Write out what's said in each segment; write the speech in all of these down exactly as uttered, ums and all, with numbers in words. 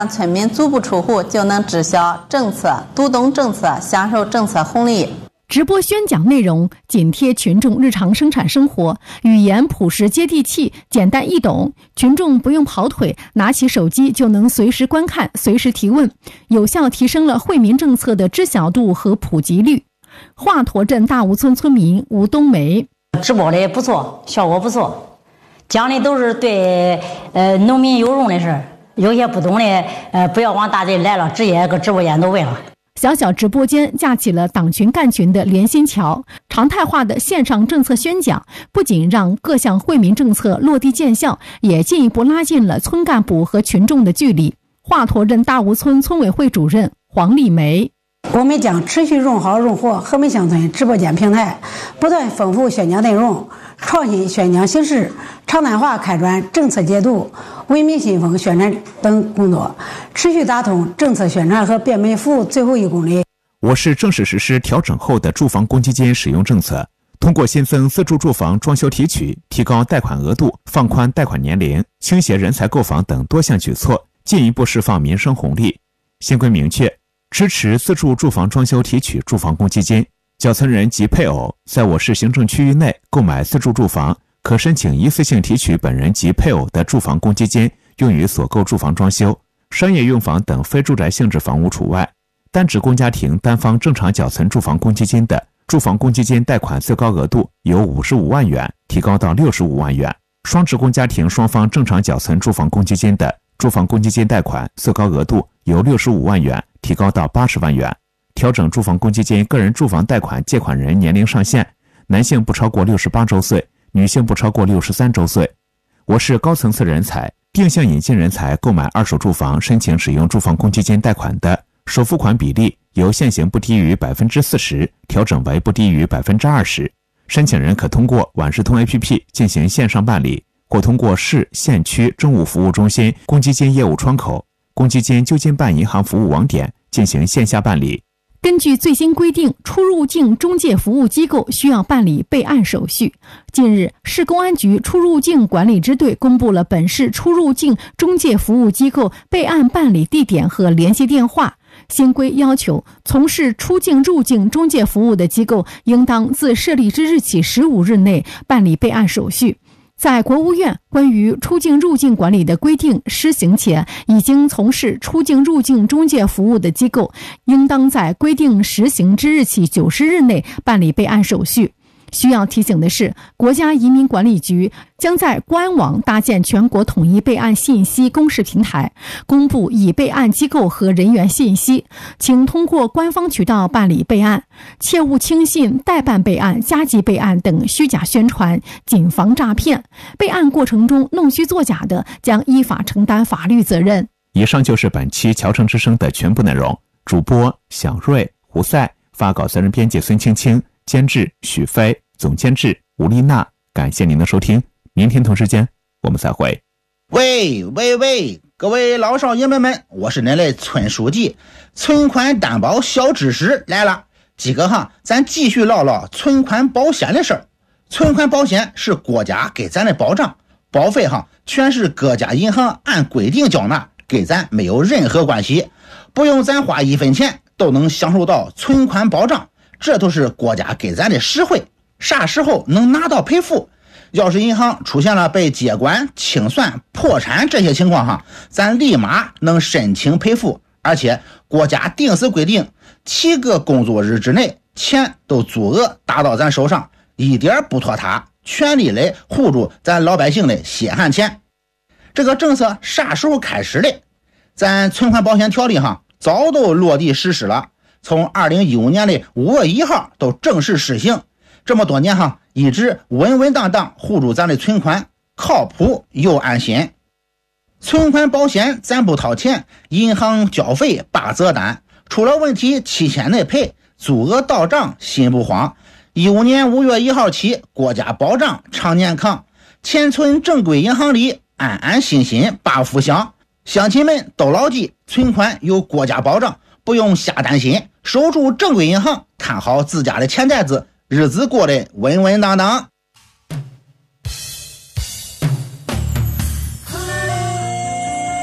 村民足不出户就能知晓政策，读懂政策，享受政策红利。 直播宣讲内容紧贴群众日常生产生活，语言朴实接地气，简单易懂，群众不用跑腿，拿起手机就能随时观看，随时提问，有效提升了惠民政策的知晓度和普及率。华佗镇大吴村村民吴冬梅： 直播的不错，效果不错，讲的都是对呃农民有用的事儿，有些不懂的呃不要往大队来了，直接搁直播间都问了。 小小直播间架起了党群干群的连心桥，常态化的线上政策宣讲不仅让各项惠民政策落地见效，也进一步拉近了村干部和群众的距离。华佗镇大吴村村委会主任黄丽梅： 我们将持续用好用活和美乡村直播间平台，不断丰富宣讲内容，创新宣讲形式，常态化开展政策解读、为民信封宣传等工作，持续打通政策宣传和便民服务最后一公里。 我市正式实施调整后的住房公积金使用政策，通过新增自住住房装修提取、提高贷款额度、放宽贷款年龄、倾斜人才购房等多项举措，进一步释放民生红利。新规明确，支持自住住房装修提取住房公积金，缴存人及配偶在我市行政区域内购买自住住房，可申请一次性提取本人及配偶的住房公积金，用于所购住房装修、商业用房等非住宅性质房屋除外。单职工家庭单方正常缴存住房公积金的，住房公积金贷款最高额度由五十五万元提高到六十五万元；双职工家庭双方正常缴存住房公积金的，住房公积金贷款最高额度由六十五万元提高到八十万元。调整住房公积金个人住房贷款借款人年龄上限，男性不超过六十八周岁，女性不超过六十三周岁。我市高层次人才、定向引进人才购买二手住房申请使用住房公积金贷款的，首付款比例由现行不低于百分之四十调整为不低于百分之二十。申请人可通过晚市通 A P P 进行线上办理，或通过市、县区政务服务中心公积金业务窗口、公积金就近办银行服务网点进行线下办理。 根据最新规定，出入境中介服务机构需要办理备案手续。近日，市公安局出入境管理支队公布了本市出入境中介服务机构备案办理地点和联系电话。新规要求，从事出境入境中介服务的机构应当自设立之日起十五日内办理备案手续。在国务院关于出境入境管理的规定施行前，已经从事出境入境中介服务的机构，应当在规定实行之日起九十日内办理备案手续。需要提醒的是，国家移民管理局将在官网搭建全国统一备案信息公示平台，公布已备案机构和人员信息，请通过官方渠道办理备案，切勿轻信代办备案、加急备案等虚假宣传，谨防诈骗。备案过程中弄虚作假的，将依法承担法律责任。 以上就是本期侨城之声的全部内容。主播小瑞、胡赛，发稿责任编辑孙青青，监制许飞，总监制吴丽娜。感谢您的收听，明天同时间我们再会。 喂喂喂，各位老少爷们们，我是您的村书记，存款担保小知识来了。今个哈，咱继续唠唠存款保险的事儿。存款保险是国家给咱的保障，保费哈全是各家银行按规定缴纳，跟咱没有任何关系，不用咱花一分钱都能享受到存款保障，这都是国家给咱的实惠。啥时候能拿到赔付？要是银行出现了被接管、清算、破产这些情况哈，咱立马能申请赔付，而且国家定时规定，七个工作日之内钱都足额打到咱手上，一点不拖沓，全力来护住咱老百姓的血汗钱。这个政策啥时候开始的？咱存款保险条例哈早都落地实施了，从二零一五年的五月一号都正式实行。这么多年哈，一直稳稳当当护住咱的存款，靠谱又安心。存款保险咱不掏钱，银行交费八折单，出了问题七天内赔，足额到账心不慌。一五年五月一号起，国家保障常年康，钱存正规银行里，安安心心把福享。乡亲们都牢记，存款有国家保障，不用瞎担心，守住正规银行，看好自家的钱袋子，日子过得稳稳当当。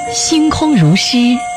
星空如诗。